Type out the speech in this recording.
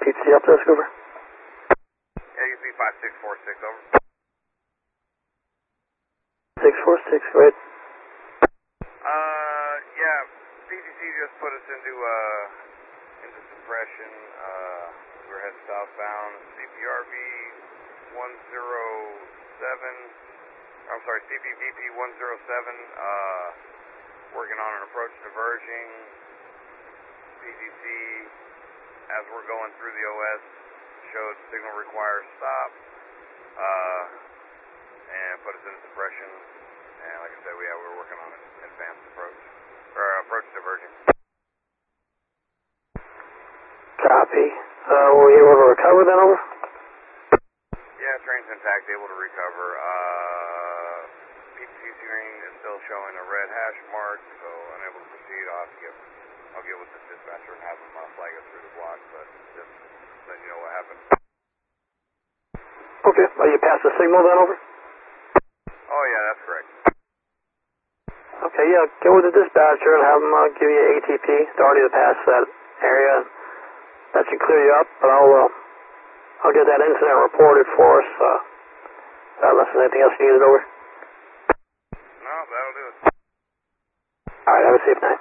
PTC up there, Scooper? Yeah, UC 5646, over. 646, right? Yeah, PTC just put us into suppression. We're heading southbound. CPRV 107. I'm sorry, CPVP 107. Working on an approach diverging. PTC, as we're going through the OS, showed signal requires stop. And put us into suppression. And like I said, we were working on an advanced approach. Or approach diverging. Copy. Were you able to recover then, over? Yeah, train's intact, able to recover. PTC screen is still showing a red hash mark, so unable to proceed. I'll get with the dispatcher and have them flag us through the block, but just letting you know what happened. Okay. Are you past the signal then, over? Oh yeah, that's correct. Okay, yeah, get with the dispatcher and have them give you ATP, authority to pass that area. That should clear you up, but I'll get that incident reported for us, unless there's anything else you needed, over. No, that'll do it. Alright, have a safe night.